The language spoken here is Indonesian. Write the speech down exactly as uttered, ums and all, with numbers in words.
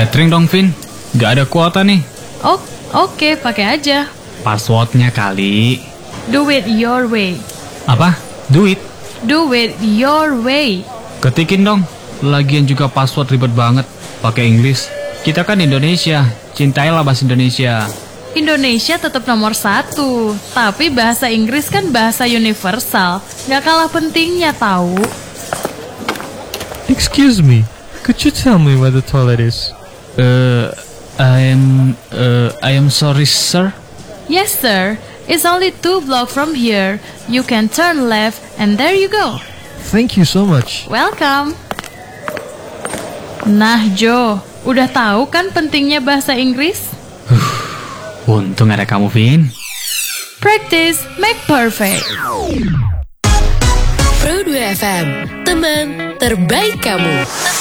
Tethering dong, Vin. Gak ada kuota nih. Oh, oke, okay, pakai aja. Passwordnya kali. Do it your way. Apa? Do it? Do it your way. Ketikin dong. Lagian juga password ribet banget. Pakai Inggris. Kita kan Indonesia. Cintailah bahasa Indonesia. Indonesia tetap nomor satu. Tapi bahasa Inggris kan bahasa universal. Gak kalah pentingnya tahu. Excuse me. Could you tell me where the toilet is? Uh, I am... Uh, I am sorry, sir. Yes, sir. It's only two blocks from here. You can turn left and there you go. Thank you so much. Welcome. Nah, Jo, udah tahu kan pentingnya bahasa Inggris? Untung ada kamu, Vin. Practice make perfect. Pro dua F M, teman terbaik kamu.